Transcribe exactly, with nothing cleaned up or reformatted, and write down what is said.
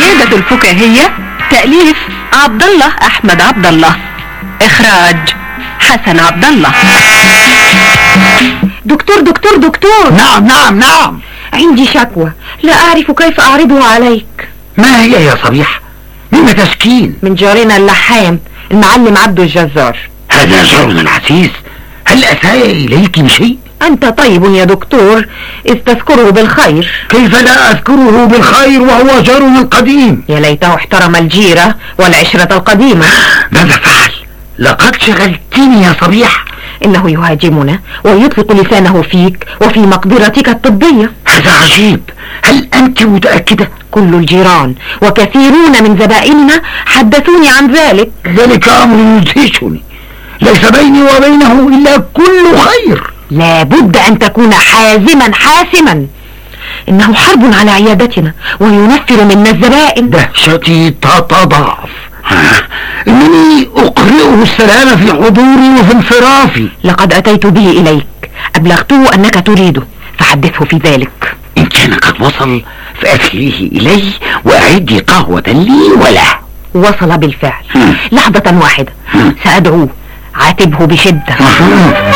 العيادة الفكاهية، تأليف عبد الله أحمد عبد الله، إخراج حسن عبد الله. دكتور دكتور دكتور. نعم نعم نعم. عندي شكوى لا أعرف كيف أعرضها عليك. ما هي يا صبيح؟ مما تشكين؟ من جارنا اللحام المعلم عبد الجزار. هذا جارنا عسيس، هل أساء إليك بشيء؟ أنت طيب يا دكتور إذ تذكره بالخير. كيف لا أذكره بالخير وهو جارنا القديم؟ يا ليته احترم الجيرة والعشرة القديمة. ماذا فعل؟ لقد شغلتني يا صبيح. إنه يهاجمنا ويطلق لسانه فيك وفي مقدرتك الطبية. هذا عجيب، هل أنت متأكدة؟ كل الجيران وكثيرون من زبائننا حدثوني عن ذلك. ذلك أمر يدهشني، ليس بيني وبينه إلا كل خير. لا بد أن تكون حازما حاسما، إنه حرب على عيادتنا وينفر منا الزبائن. دهشتي تتضاعف، إنني أقرئه السلام في حضوري وفي انصرافي. لقد أتيت به إليك، أبلغته أنك تريده فحدثه في ذلك. إن كان قد وصل فأخليه إلي وأعدي قهوة لي وله. وصل بالفعل. لحظة واحدة سأدعوه، عاتبه بشدة.